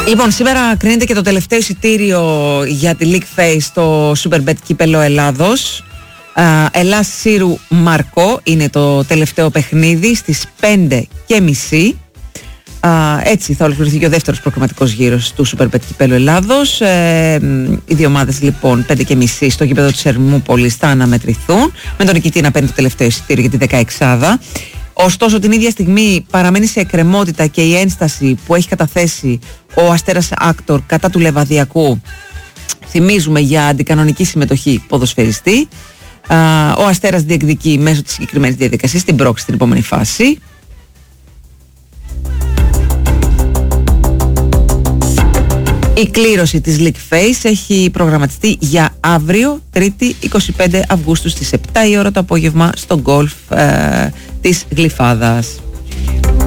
Λοιπόν, σήμερα κρίνεται και το τελευταίο εισιτήριο για τη League Phase στο Superbet Κύπελλο Ελλάδος. Ελλάς Σύρου Μαρκό είναι το τελευταίο παιχνίδι στις 5:30. Έτσι θα ολοκληρωθεί και ο δεύτερος προκριματικός γύρος του Superbet Κυπέλλου Ελλάδος. Οι δύο ομάδες λοιπόν 5:30 στο γήπεδο της Ερμούπολης θα αναμετρηθούν, με τον νικητή να παίρνει το τελευταίο εισιτήριο για τη 16η. Ωστόσο την ίδια στιγμή παραμένει σε εκκρεμότητα και η ένσταση που έχει καταθέσει ο Αστέρας Άκτορ κατά του Λεβαδιακού, θυμίζουμε, για αντικανονική συμμετοχή ποδοσφαιριστή. Ο Αστέρας διεκδικεί μέσω της συγκεκριμένης διαδικασίας την πρόκριση στην επόμενη φάση. Η κλήρωση της League Phase έχει προγραμματιστεί για αύριο, Τρίτη 25 Αυγούστου στις 7 η ώρα το απόγευμα στο γκολφ της Γλυφάδας.